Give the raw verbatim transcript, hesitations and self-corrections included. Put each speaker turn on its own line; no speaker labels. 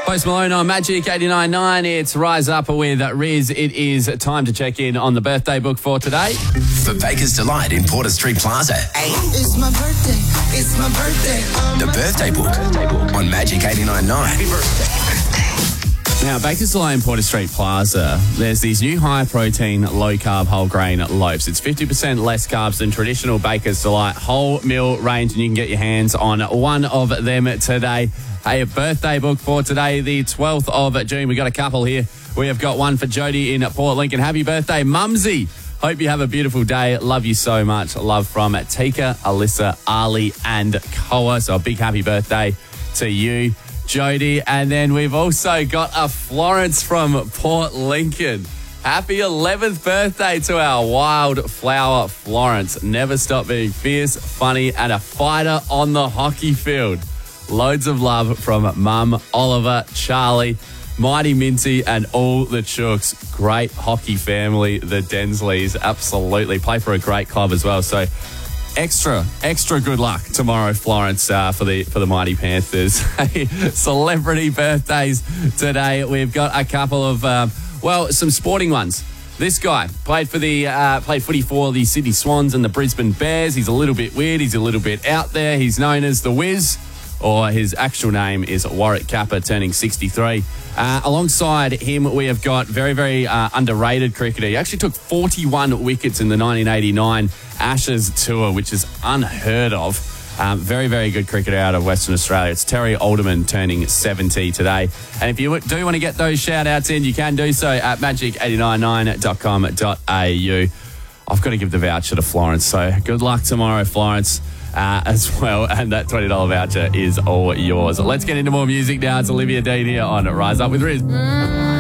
Post Malone on Magic eighty-nine point nine. It's Rise Up with Riz. It is time to check in on the birthday book for today.
For Baker's Delight in Porter Street Plaza.
It's my birthday. It's my birthday. Um,
The birthday book on Magic eighty-nine point nine. Happy birthday.
Now, Baker's Delight in Porter Street Plaza, there's these new high-protein, low-carb, whole-grain loaves. It's fifty percent less carbs than traditional Baker's Delight whole meal range, and you can get your hands on one of them today. Hey, a birthday book for today, the twelfth of June. We got a couple here. We have got one for Jody in Port Lincoln. Happy birthday, Mumsy. Hope you have a beautiful day. Love you so much. Love from Tika, Alyssa, Ali, and Koa. So a big happy birthday to you, Jody. And then we've also got a Florence from Port Lincoln. Happy eleventh birthday to our wildflower Florence. Never stop being fierce, funny, and a fighter on the hockey field. Loads of love from Mum, Oliver, Charlie, Mighty Minty, and all the Chooks. Great hockey family, the Densleys. Absolutely. Play for a great club as well. So extra, extra good luck tomorrow, Florence, uh, for the for the Mighty Panthers. Celebrity birthdays today. We've got a couple of, um, well, some sporting ones. This guy played for the uh, played footy for the Sydney Swans and the Brisbane Bears. He's a little bit weird. He's a little bit out there. He's known as the Wiz, or his actual name is Warwick Kappa, turning sixty-three. Uh, alongside him, we have got very, very uh, underrated cricketer. He actually took forty-one wickets in the nineteen eighty-nine Ashes tour, which is unheard of. Um, very, very good cricketer out of Western Australia. It's Terry Alderman, turning seventy today. And if you do want to get those shout-outs in, you can do so at magic eight nine nine dot com dot a u. I've got to give the voucher to Florence, so good luck tomorrow, Florence. Uh, as well, and that twenty dollars voucher is all yours. Let's get into more music now. It's Olivia Dean here on Rise Up with Riz.